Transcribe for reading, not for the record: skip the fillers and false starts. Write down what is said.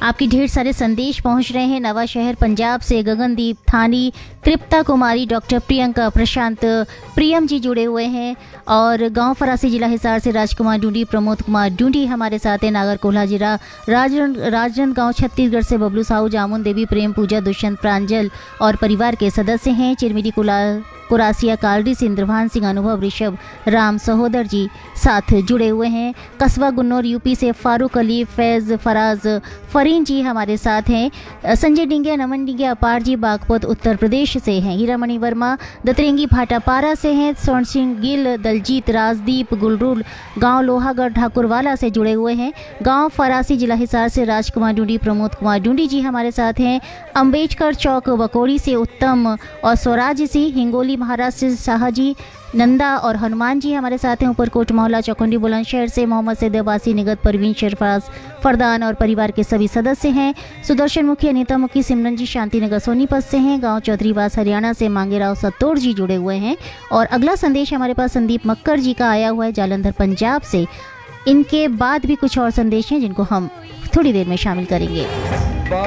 आपके ढेर सारे संदेश पहुंच रहे हैं। नवा शहर पंजाब से गगनदीप थानी, तृप्ता कुमारी, डॉक्टर प्रियंका, प्रशांत, प्रियम जी जुड़े हुए हैं। और गांव फरासी जिला हिसार से राजकुमार डूंडी, प्रमोद कुमार डूंडी हमारे साथ हैं। नागर कोल्हा जिला राजनांदगांव छत्तीसगढ़ से बबलू साहू, जामुन देवी, प्रेम पूजा, दुष्यंत, प्रांजल और परिवार के सदस्य हैं। चिरमिरी कुरासिया कालडी से इंद्रभान सिंह, अनुभव, ऋषभ, राम सहोदर जी साथ जुड़े हुए हैं। कस्बा गुन्नौर यूपी से फारूक अली, फैज़, फराज, फरीन जी हमारे साथ हैं। संजय डिंगे, नमन डिंगे, अपार जी बागपत उत्तर प्रदेश से हैं। हीरामणि वर्मा दतरेंगी भाटापारा से हैं। स्वर्ण सिंह गिल, दलजीत, राजदीप, गुलरूल गांव लोहागढ़ ठाकुरवाला से जुड़े हुए हैं। गांव फरासी जिला हिसार से राजकुमार डूंडी, प्रमोद कुमार डूंडी जी हमारे साथ हैं। अम्बेडकर चौक बकोड़ी से उत्तम और स्वराज सिंह, हिंगोली महाराष्ट्र से शाहजी, नंदा और हनुमान जी हमारे साथ हैं। ऊपरकोट मोहल्ला चौकुंडी बुलंदशहर से मोहम्मद सैद अब्बासी, निगत, परवीन, शरफराज, फरदान और परिवार के सभी सदस्य हैं। सुदर्शन मुखी, अनीता मुखी, सिमरन जी शांतिनगर सोनीपत से हैं। गांव चौधरीवास हरियाणा से मांगेराव सत्तोर जी जुड़े हुए हैं। और अगला संदेश हमारे पास संदीप मक्कर जी का आया हुआ है जालंधर पंजाब से। इनके बाद भी कुछ और संदेश हैं जिनको हम थोड़ी देर में शामिल करेंगे।